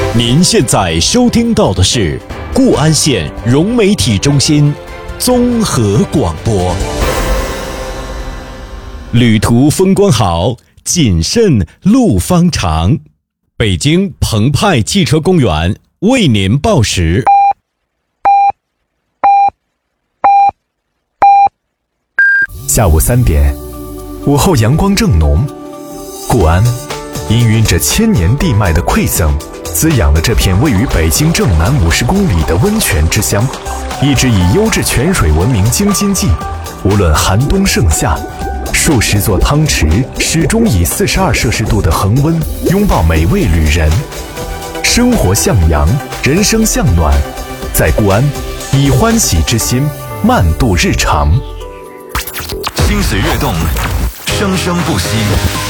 您现在收听到的是固安县融媒体中心综合广播。旅途风光好，谨慎路方长。北京澎湃汽车公园为您报时。 下午3点，午后阳光正浓，固安氤氲着千年地脉的馈赠，滋养了这片位于北京正南50公里的温泉之乡，一直以优质泉水闻名京津冀。无论寒冬盛夏，数十座汤池始终以42摄氏度的恒温拥抱每位旅人。生活向阳，人生向暖，在固安以欢喜之心慢度日常。 心随跃动，生生不息。